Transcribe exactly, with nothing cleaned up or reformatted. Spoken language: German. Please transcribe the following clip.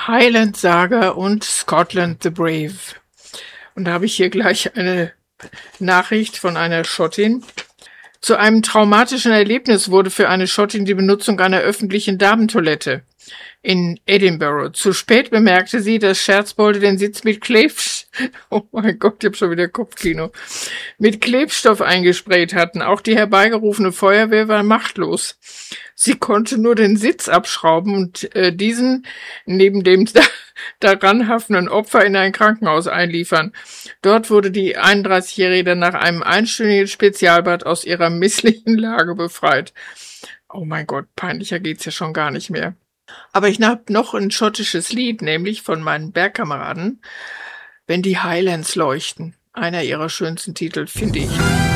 Highland Saga und Scotland the Brave. Und da habe ich hier gleich eine Nachricht von einer Schottin. Zu einem traumatischen Erlebnis wurde für eine Schottin die Benutzung einer öffentlichen Damentoilette in Edinburgh. Zu spät bemerkte sie, dass Scherzbolde den Sitz mit Klebstoff, oh mein Gott, ich habe schon wieder Kopfkino, mit Klebstoff eingesprayt hatten. Auch die herbeigerufene Feuerwehr war machtlos. Sie konnte nur den Sitz abschrauben und äh, diesen neben dem da, daran haftenden Opfer in ein Krankenhaus einliefern. Dort wurde die einunddreißigjährige nach einem einstündigen Spezialbad aus ihrer misslichen Lage befreit. Oh mein Gott, peinlicher geht's ja schon gar nicht mehr. Aber ich habe noch ein schottisches Lied, nämlich von meinen Bergkameraden, Wenn die Highlands leuchten. Einer ihrer schönsten Titel, finde ich.